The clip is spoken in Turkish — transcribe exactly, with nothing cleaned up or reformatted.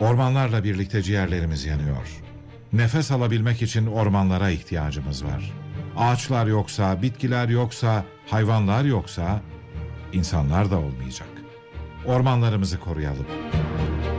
Ormanlarla birlikte ciğerlerimiz yanıyor. Nefes alabilmek için ormanlara ihtiyacımız var. Ağaçlar yoksa, bitkiler yoksa, hayvanlar yoksa, insanlar da olmayacak. Ormanlarımızı koruyalım.